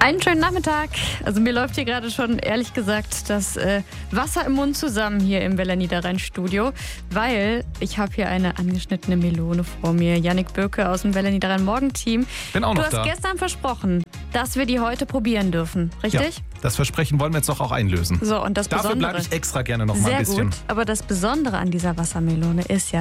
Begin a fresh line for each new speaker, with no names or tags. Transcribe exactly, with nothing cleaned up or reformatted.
Einen schönen Nachmittag. Also mir läuft hier gerade schon, ehrlich gesagt, das äh, Wasser im Mund zusammen hier im Welle Niederrhein-Studio, weil ich habe hier eine angeschnittene Melone vor mir. Yannick Böke aus dem Welle Niederrhein-Morgen-Team.
Bin auch
du
noch
hast
da.
gestern versprochen, dass wir die heute probieren dürfen, richtig?
Ja, das Versprechen wollen wir jetzt doch auch einlösen.
So, und das
Dafür
Besondere,
bleibe ich extra gerne noch mal
sehr
ein bisschen.
gut, aber das Besondere an dieser Wassermelone ist ja,